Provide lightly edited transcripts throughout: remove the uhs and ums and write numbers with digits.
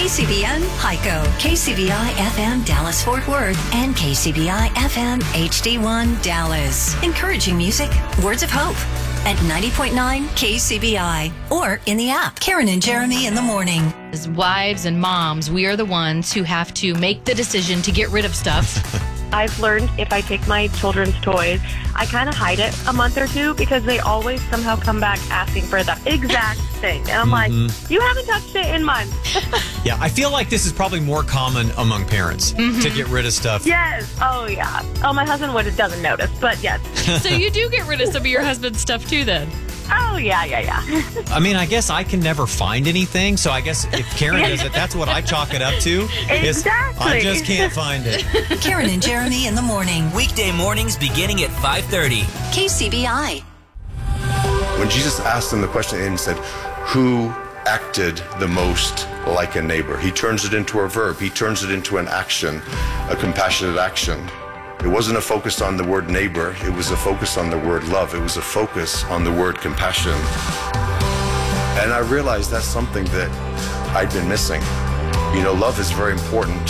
KCBN Hyco, KCBI FM Dallas Fort Worth, and KCBI FM HD1 Dallas. Encouraging music, words of hope at 90.9 KCBI or in the app. Karen and Jeremy in the morning. As wives and moms, we are the ones who have to make the decision to get rid of stuff. I've learned if I take my children's toys, I kind of hide it a month or two because they always somehow come back asking for the exact thing. And I'm like, you haven't touched it in months. Yeah, I feel like this is probably more common among parents to get rid of stuff. Yes. Oh, yeah. Oh, my husband doesn't notice, but yes. So you do get rid of some of your husband's stuff too then? Oh, yeah. I mean, I guess I can never find anything, so I guess if Karen does it, that's what I chalk it up to. Exactly. I just can't find it. Karen and Jeremy in the morning. Weekday mornings beginning at 5:30. KCBI. When Jesus asked them the question and said, who acted the most like a neighbor? He turns it into a verb. He turns it into an action, a compassionate action. It wasn't a focus on the word neighbor. It was a focus on the word love. It was a focus on the word compassion. And I realized that's something that I'd been missing. You know, love is very important.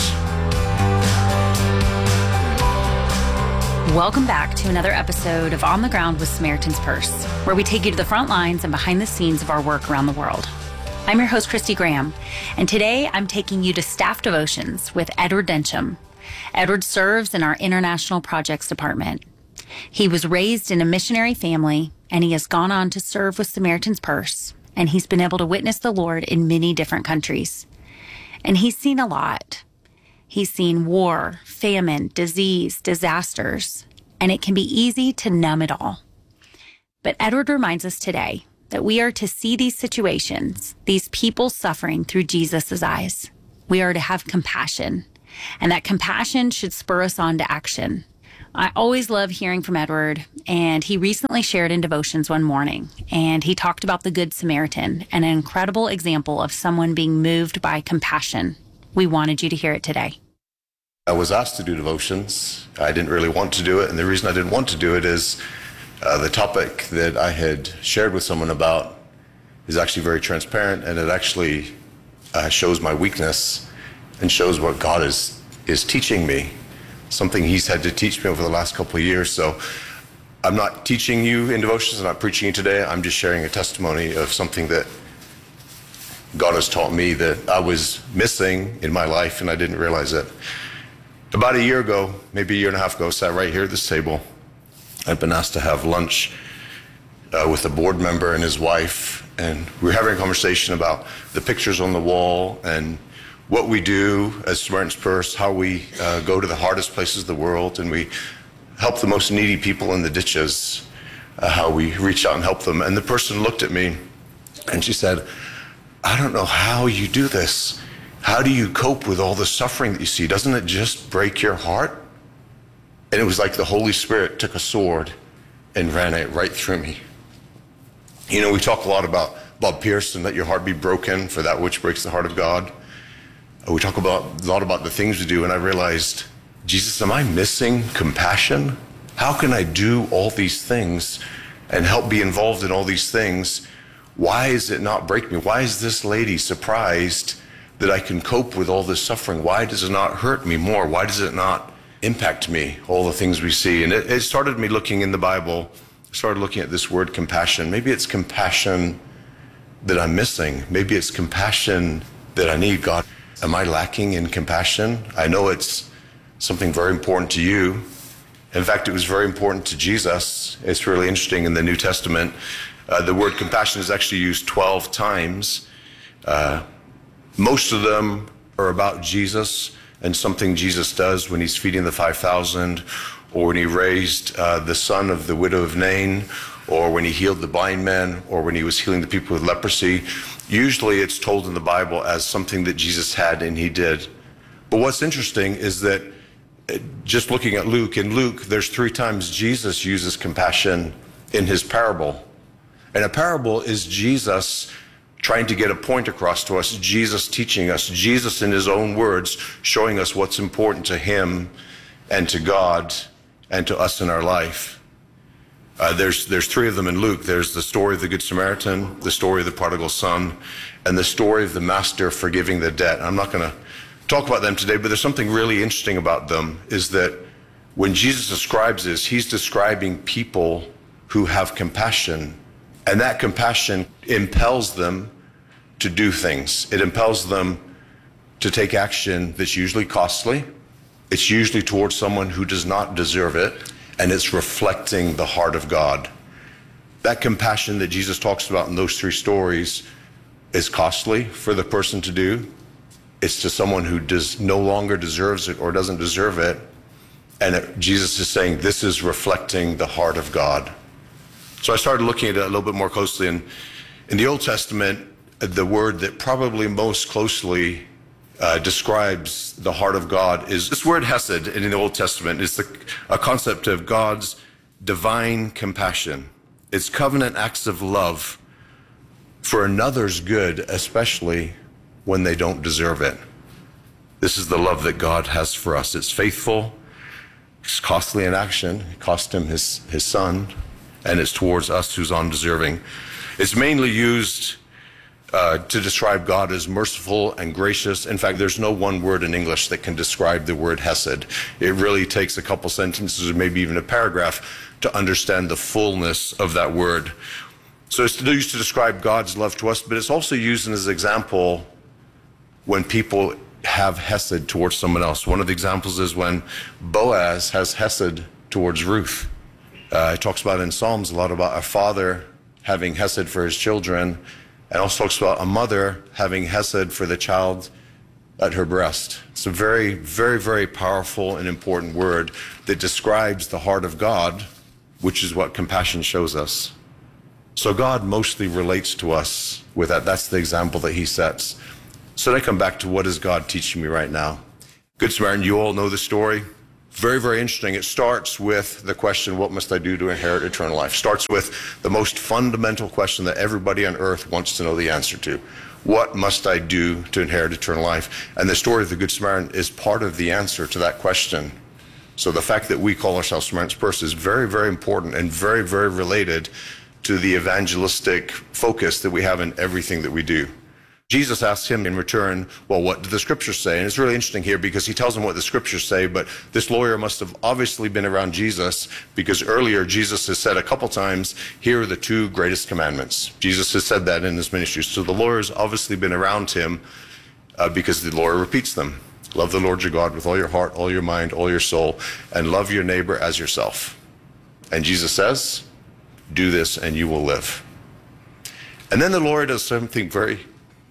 Welcome back to another episode of On the Ground with Samaritan's Purse, where we take you to the front lines and behind the scenes of our work around the world. I'm your host, Christy Graham, and today I'm taking you to Staff Devotions with Edward Densham. Edward serves in our International Projects Department. He was raised in a missionary family, and he has gone on to serve with Samaritan's Purse, and he's been able to witness the Lord in many different countries. And he's seen a lot. He's seen war, famine, disease, disasters, and it can be easy to numb it all. But Edward reminds us today that we are to see these situations, these people suffering through Jesus' eyes. We are to have compassion, and that compassion should spur us on to action. I always love hearing from Edward, and he recently shared in Devotions one morning, and he talked about the Good Samaritan, an incredible example of someone being moved by compassion. We wanted you to hear it today. I was asked to do devotions. I didn't really want to do it, and the reason I didn't want to do it is the topic that I had shared with someone about is actually very transparent, and it actually shows my weakness and shows what God is teaching me, something he's had to teach me over the last couple of years. So I'm not teaching you in devotions, I'm not preaching you today, I'm just sharing a testimony of something that God has taught me that I was missing in my life and I didn't realize it. About a year ago, maybe a year and a half ago, I sat right here at this table. I'd been asked to have lunch with a board member and his wife, and we were having a conversation about the pictures on the wall and what we do as Samaritan's Purse, how we go to the hardest places of the world and we help the most needy people in the ditches, how we reach out and help them. And the person looked at me and she said, I don't know how you do this. How do you cope with all the suffering that you see? Doesn't it just break your heart? And it was like the Holy Spirit took a sword and ran it right through me. You know, we talk a lot about Bob Pearson, let your heart be broken for that which breaks the heart of God. We talk a lot about the things we do, and I realized, Jesus, am I missing compassion? How can I do all these things and help be involved in all these things? Why is it not break me? Why is this lady surprised that I can cope with all this suffering? Why does it not hurt me more? Why does it not impact me, all the things we see? And it started me looking in the Bible, started looking at this word compassion. Maybe it's compassion that I'm missing. Maybe it's compassion that I need. God, am I lacking in compassion? I know it's something very important to you. In fact, it was very important to Jesus. It's really interesting in the New Testament. The word compassion is actually used 12 times. Most of them are about Jesus and something Jesus does when he's feeding the 5,000, or when he raised the son of the widow of Nain, or when he healed the blind man, or when he was healing the people with leprosy. Usually it's told in the Bible as something that Jesus had and he did. But what's interesting is that just looking at Luke, in Luke, there's 3 times Jesus uses compassion in his parable. And a parable is Jesus trying to get a point across to us, Jesus teaching us, Jesus in his own words, showing us what's important to him and to God and to us in our life. There's 3 of them in Luke. There's the story of the Good Samaritan, the story of the prodigal son, and the story of the master forgiving the debt. I'm not going to talk about them today, but there's something really interesting about them, is that when Jesus describes this, he's describing people who have compassion, and that compassion impels them to do things. It impels them to take action that's usually costly. It's usually towards someone who does not deserve it, and it's reflecting the heart of God. That compassion that Jesus talks about in those three stories is costly for the person to do. It's to someone who no longer deserves it or doesn't deserve it. And Jesus is saying this is reflecting the heart of God. So I started looking at it a little bit more closely. And in the Old Testament, the word that probably most closely describes the heart of God is this word hesed in the Old Testament. It's a concept of God's divine compassion. It's covenant acts of love for another's good, especially when they don't deserve it. This is the love that God has for us. It's faithful, it's costly in action. It cost him his son, and it's towards us who's undeserving. It's mainly used to describe God as merciful and gracious. In fact, there's no one word in English that can describe the word hesed. It really takes a couple sentences or maybe even a paragraph to understand the fullness of that word. So it's used to describe God's love to us, but it's also used as an example when people have hesed towards someone else. One of the examples is when Boaz has hesed towards Ruth. It talks about in Psalms a lot about a father having hesed for his children, and also talks about a mother having hesed for the child at her breast. It's a very, very, very powerful and important word that describes the heart of God, which is what compassion shows us. So God mostly relates to us with that. That's the example that he sets. So then I come back to what is God teaching me right now? Good Samaritan, you all know the story. Very, very interesting. It starts with the question, what must I do to inherit eternal life? Starts with the most fundamental question that everybody on earth wants to know the answer to. What must I do to inherit eternal life? And the story of the Good Samaritan is part of the answer to that question. So the fact that we call ourselves Samaritan's Purse is very, very important and very, very related to the evangelistic focus that we have in everything that we do. Jesus asks him in return, well, what do the scriptures say? And it's really interesting here because he tells him what the scriptures say, but this lawyer must have obviously been around Jesus because earlier Jesus has said a couple times, here are the two greatest commandments. Jesus has said that in his ministry. So the lawyer's obviously been around him because the lawyer repeats them. Love the Lord your God with all your heart, all your mind, all your soul, and love your neighbor as yourself. And Jesus says, do this and you will live. And then the lawyer does something very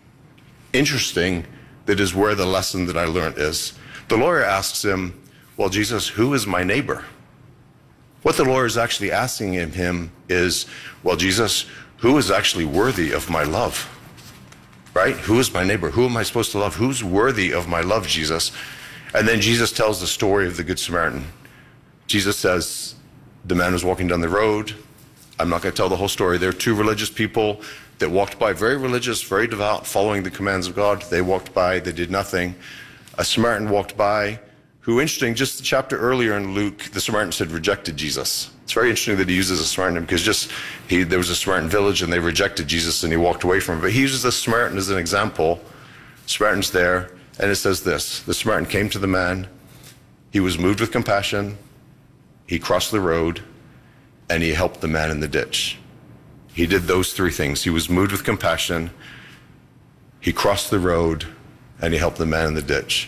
interesting that is where the lesson that I learned is. The lawyer asks him, well, Jesus, who is my neighbor? What the lawyer is actually asking him is, well, Jesus, who is actually worthy of my love? Right? Who is my neighbor? Who am I supposed to love? Who's worthy of my love, Jesus? And then Jesus tells the story of the Good Samaritan. Jesus says, the man was walking down the road. I'm not going to tell the whole story. There are two religious people that walked by, very religious, very devout, following the commands of God. They walked by, they did nothing. A Samaritan walked by, who, interesting, just the chapter earlier in Luke, the Samaritans had rejected Jesus. It's very interesting that he uses a Samaritan because there was a Samaritan village and they rejected Jesus and he walked away from it. But he uses the Samaritan as an example. Samaritan's there, and it says this, the Samaritan came to the man, he was moved with compassion, he crossed the road, and he helped the man in the ditch. He did those three things. He was moved with compassion, he crossed the road, and he helped the man in the ditch.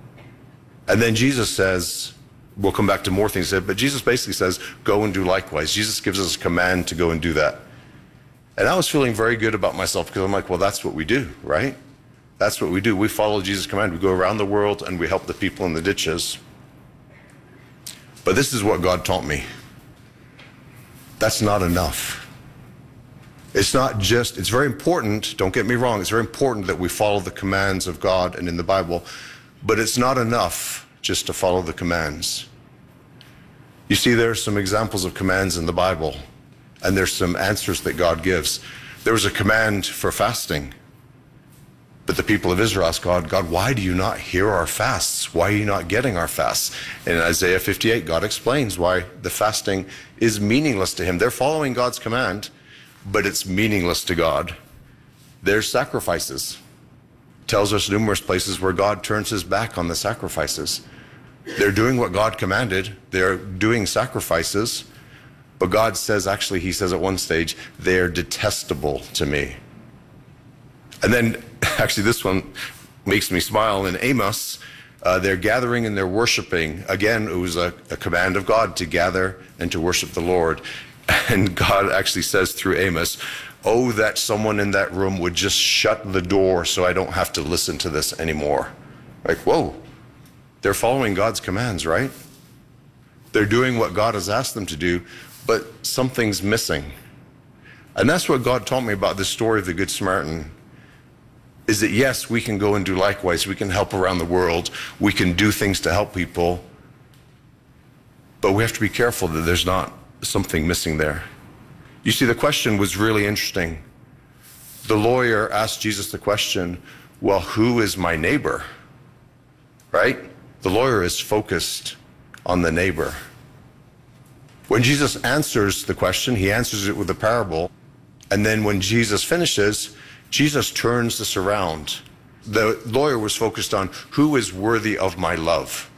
And then Jesus says, we'll come back to more things, but Jesus basically says, go and do likewise. Jesus gives us a command to go and do that. And I was feeling very good about myself because I'm like, well, that's what we do, right? That's what we do. We follow Jesus' command. We go around the world and we help the people in the ditches. But this is what God taught me. That's not enough. It's not just, it's very important, don't get me wrong, it's very important that we follow the commands of God and in the Bible, but it's not enough just to follow the commands. You see, there are some examples of commands in the Bible, and there's some answers that God gives. There was a command for fasting, but the people of Israel asked God, why do you not hear our fasts? Why are you not getting our fasts? And in Isaiah 58, God explains why the fasting is meaningless to him. They're following God's command, but it's meaningless to God. There's sacrifices. Tells us numerous places where God turns his back on the sacrifices. They're doing what God commanded. They're doing sacrifices. But God says, actually, he says at one stage, they're detestable to me. And then, actually, this one makes me smile. In Amos, they're gathering and they're worshiping. Again, it was a command of God to gather and to worship the Lord. And God actually says through Amos, oh, that someone in that room would just shut the door so I don't have to listen to this anymore. Like, whoa, they're following God's commands, right? They're doing what God has asked them to do, but something's missing. And that's what God taught me about this story of the Good Samaritan, is that yes, we can go and do likewise. We can help around the world. We can do things to help people. But we have to be careful that there's not something missing there. You see, the question was really interesting. The lawyer asked Jesus the question, well, who is my neighbor? Right? The lawyer is focused on the neighbor. When Jesus answers the question, he answers it with a parable. And then when Jesus finishes, Jesus turns this around. The lawyer was focused on who is worthy of my love.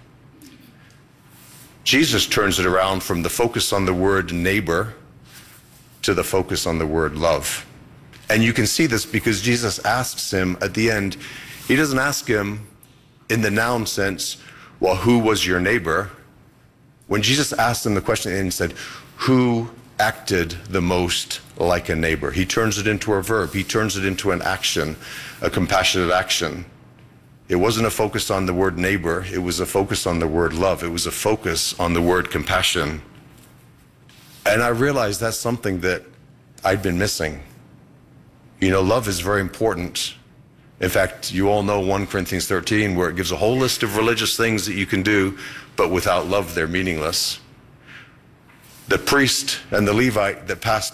Jesus turns it around from the focus on the word neighbor to the focus on the word love. And you can see this because Jesus asks him at the end, he doesn't ask him in the noun sense, well, who was your neighbor? When Jesus asked him the question and he said, who acted the most like a neighbor? He turns it into a verb. He turns it into an action, a compassionate action. It wasn't a focus on the word neighbor. It was a focus on the word love. It was a focus on the word compassion. And I realized that's something that I'd been missing. You know, love is very important. In fact, you all know 1 Corinthians 13, where it gives a whole list of religious things that you can do, but without love, they're meaningless. The priest and the Levite that passed